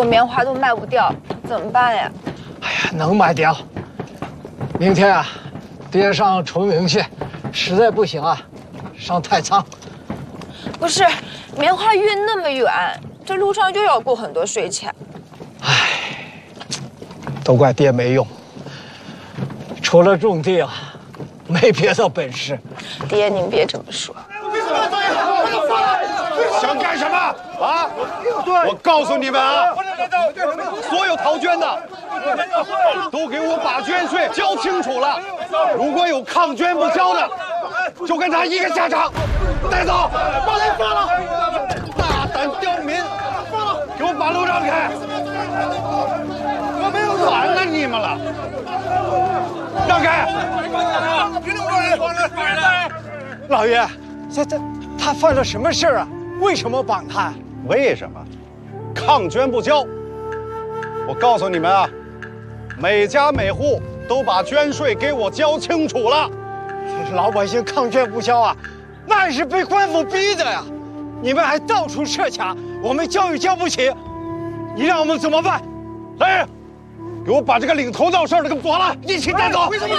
果棉花都卖不掉，怎么办呀？ 哎呀，能卖掉。明天啊，爹上崇明去，实在不行啊，上太仓。 不是，棉花运那么远，这路上又要过很多税钱。 唉，都怪爹没用，除了种地啊，没别的本事。 爹，您别这么说。 想干什么啊？我告诉你们啊，所有陶捐的都给我把捐税交清楚了。如果有抗捐不交的，就跟他一个下场。带走，把人放了！大胆刁民，给我把路让开！我没有管了你们了，让开！ 老爷，他犯了什么事啊？为什么绑他？ 为什么？抗捐不交。我告诉你们啊，每家每户都把捐税给我交清楚了。 老百姓抗捐不交啊，那是被官府逼的呀！你们还到处设卡，我们交也交不起，你让我们怎么办？ 来人，给我把这个领头闹事的给绑了，一起带走！为什么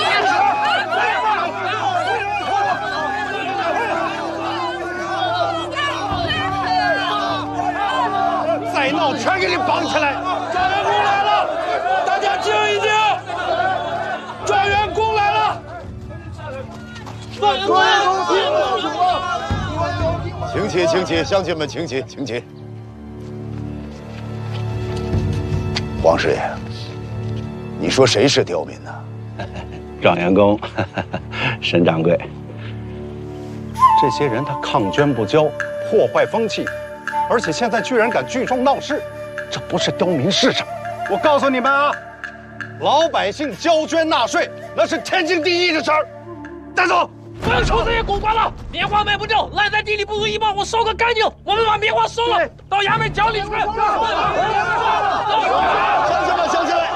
再闹，全给你绑起来！状元公来了，大家静一静。状元公来了。状元公，请起，请起，乡亲们，请起，请起。王师爷，你说谁是刁民呢？ 状元公，沈掌柜， 这些人他抗捐不交，破坏风气，而且现在居然敢聚众闹事，这不是刁民是什么？我告诉你们啊，老百姓交捐纳税那是天经地义的事儿。带走！ 不要求这些狗官了，棉花卖不掉，烂在地里不如一帮我收个干净。我们把棉花收了，到衙门讲理去。 乡亲们，乡亲们，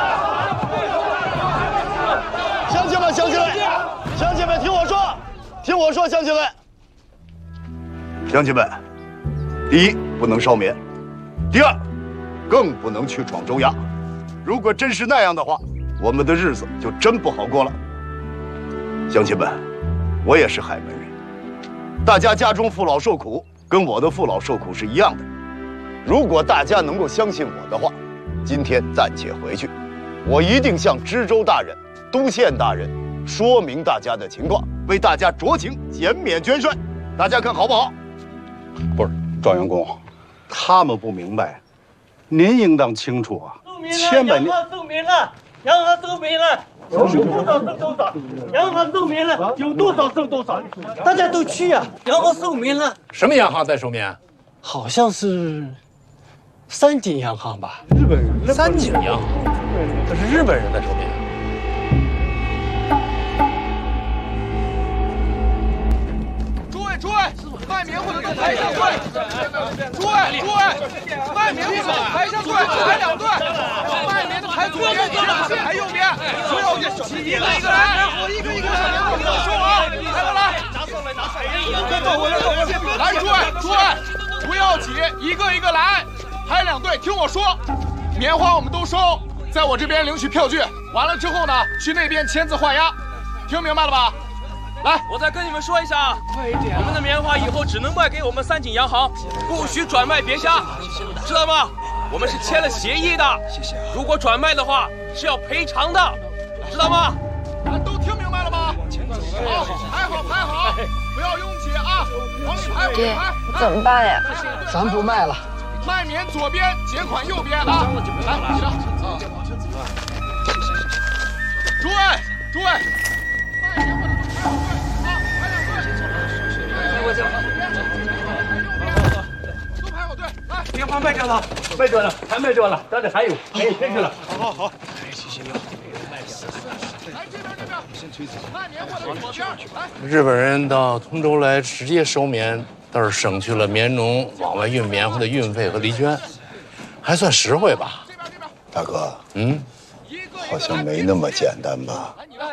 乡亲们，乡亲们，乡亲们，听我说，听我说，乡亲们，乡亲们，第一，不能烧棉；第二，更不能去闯州衙。如果真是那样的话，我们的日子就真不好过了。乡亲们，我也是海门人，大家家中父老受苦，跟我的父老受苦是一样的。如果大家能够相信我的话，今天暂且回去，我一定向知州大人、都县大人说明大家的情况，为大家酌情减免捐税，大家看好不好？不是，状元公，他们不明白，您应当清楚啊。千百年收民了，洋行收民了。有多少剩多少，洋行收民了，有多少剩多少，大家都去呀！洋行收民了， 什么洋行在收民？ 好像是三井洋行吧？ 日本人三井洋行，这是日本人在收民。 诸位，卖棉花的都排上队！诸位，卖棉花的排上队，排两队，卖棉的排左边，排右边，不要一个来，一个来，说啊，来，来，诸位，不要挤，一个一个来，排两队，听我说，棉花我们都收，在我这边领取票据，完了之后呢，去那边签字画押，听明白了吧？来， 我再跟你们说一下啊，快一点！我们的棉花以后只能卖给我们三井洋行，不许转卖别家，知道吗？我们是签了协议的，如果转卖的话是要赔偿的，知道吗？ 都听明白了吗？好，排好，不要拥挤啊，往里排， 爹，怎么办呀？ 咱不卖了， 卖棉左边，结款右边啊！来，你的。诸位，卖棉花的。都排好队，来！ 棉花卖掉了，还卖掉了，这里还有，可以进去了。 好，谢。来这边，卖棉花的左边，来。 日本人到通州来直接收棉，倒是省去了棉农往外运棉花的运费和离捐，还算实惠吧？ 大哥， 嗯， 好像没那么简单吧？